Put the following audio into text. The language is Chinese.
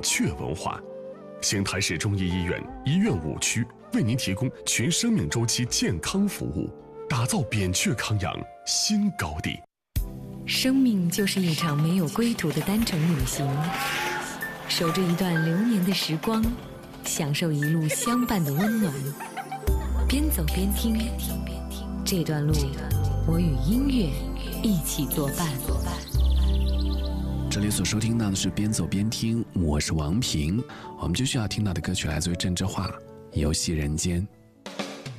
雀文化。邢台市中医医院医院5区为您提供全生命周期健康服务，打造扁鹊康养新高地。 生命就是一场没有归途的单程旅行，守着一段流年的时光，享受一路相伴的温暖。边走边听，这段路我与音乐一起作伴。 这里所收听到的是边走边听，我是王平。我们继续要听到的歌曲来自于郑智化《游戏人间》。